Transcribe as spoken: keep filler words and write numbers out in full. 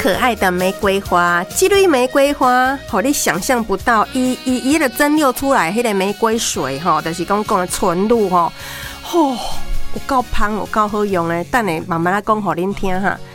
可爱的玫瑰花，这类玫瑰花，吼，你想象不到，伊伊伊的蒸馏出来，迄个玫瑰水，吼，就是讲讲的纯露，吼，吼，有够香，有够好用的，等下慢慢来讲，互恁听哈。